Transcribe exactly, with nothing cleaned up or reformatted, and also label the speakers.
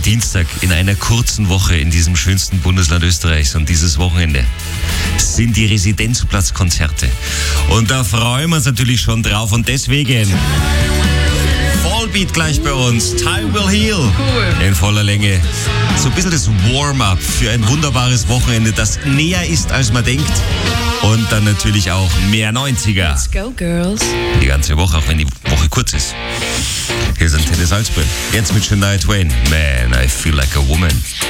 Speaker 1: Dienstag in einer kurzen Woche in diesem schönsten Bundesland Österreichs und dieses Wochenende sind die Residenzplatzkonzerte. Und da freuen wir uns natürlich schon drauf und deswegen Vollbeat gleich bei uns. Time Will Heal.
Speaker 2: Cool.
Speaker 1: In voller Länge. So ein bisschen das Warm-up für ein wunderbares Wochenende, das näher ist, als man denkt. Und dann natürlich auch mehr neunziger.
Speaker 2: Let's go, girls.
Speaker 1: Die ganze Woche, auch wenn die Woche kurz ist. Hier sind Teddy Salzburg. Jetzt mit Shania Twain. Man, I feel like a woman.